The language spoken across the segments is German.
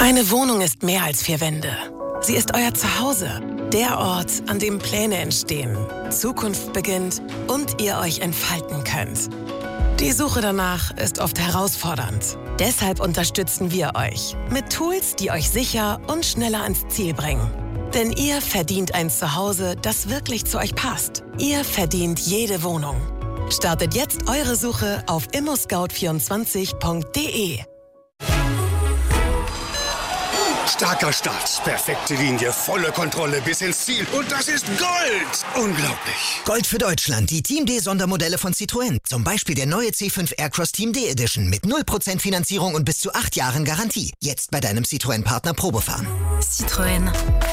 Eine Wohnung ist mehr als 4 Wände. Sie ist euer Zuhause, der Ort, an dem Pläne entstehen, Zukunft beginnt und ihr euch entfalten könnt. Die Suche danach ist oft herausfordernd. Deshalb unterstützen wir euch mit Tools, die euch sicher und schneller ans Ziel bringen. Denn ihr verdient ein Zuhause, das wirklich zu euch passt. Ihr verdient jede Wohnung. Startet jetzt eure Suche auf immoscout24.de. Starker Start, perfekte Linie, volle Kontrolle bis ins Ziel. Und das ist Gold! Unglaublich. Gold für Deutschland, die Team D-Sondermodelle von Citroën. Zum Beispiel der neue C5 Aircross Team D Edition mit 0% Finanzierung und bis zu 8 Jahren Garantie. Jetzt bei deinem Citroën-Partner Probefahren. Citroën.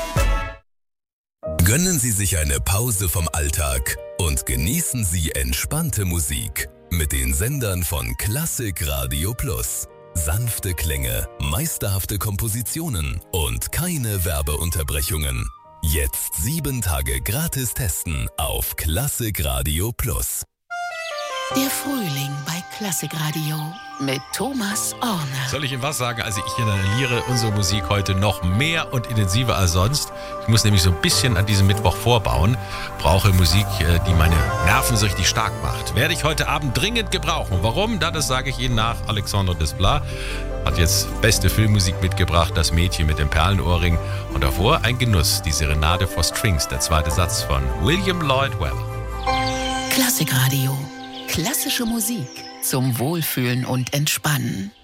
Gönnen Sie sich eine Pause vom Alltag und genießen Sie entspannte Musik mit den Sendern von Klassik Radio Plus. Sanfte Klänge, meisterhafte Kompositionen und keine Werbeunterbrechungen. Jetzt 7 Tage gratis testen auf Klassik Radio Plus. Der Frühling bei Klassik Radio mit Thomas Orner. Soll ich Ihnen was sagen? Also ich inhaliere unsere Musik heute noch mehr und intensiver als sonst. Ich muss nämlich so ein bisschen an diesem Mittwoch vorbauen. Brauche Musik, die meine Nerven so richtig stark macht. Werde ich heute Abend dringend gebrauchen. Warum? Das sage ich Ihnen nach. Alexandre Desplat hat jetzt beste Filmmusik mitgebracht. Das Mädchen mit dem Perlenohrring. Und davor ein Genuss. Die Serenade for Strings. Der zweite Satz von William Lloyd Webber. Klassik Radio. Klassische Musik zum Wohlfühlen und Entspannen.